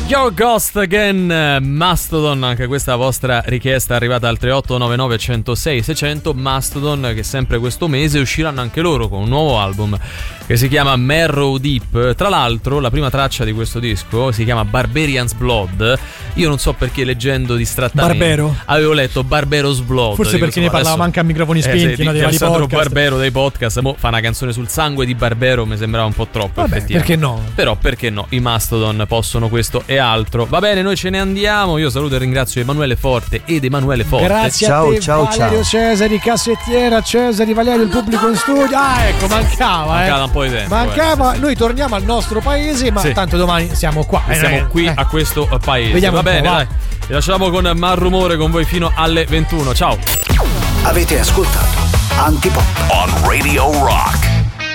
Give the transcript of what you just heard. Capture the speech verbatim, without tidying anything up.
Your Ghost Again, Mastodon, anche questa vostra richiesta è arrivata al tre otto nove nove uno zero sei sei zero zero. Mastodon, che sempre questo mese usciranno anche loro con un nuovo album che si chiama Marrow Deep. Tra l'altro la prima traccia di questo disco si chiama Barbarian's Blood. Io non so perché leggendo distrattamente Barbero avevo letto Barbero's Blood. Forse perché ne parlava manca a microfoni spenti, eh, no, di dei vari Alessandro podcast. Barbero dei podcast. Mo fa una canzone sul sangue di Barbero, mi sembrava un po' troppo. Vabbè, perché no? Però perché no? I Mastodon possono questo e altro. Va bene, noi ce ne andiamo. Io saluto e ringrazio Emanuele Forte ed Emanuele Forte. Grazie ciao, a te, ciao, Valerio ciao. Cesari, cassettiera Cesari, Valerio, il pubblico in studio. Ah, ecco, mancava, Mancava eh. un po' di tempo. Mancava, eh, sì, noi torniamo al nostro paese, ma sì. tanto domani siamo qua. sì. Siamo eh, qui eh. a questo paese. Vediamo va un po', bene, va. dai. Vi lasciamo con Malrumore con voi fino alle ventuno. Ciao. Avete ascoltato Antipop on Radio Rock.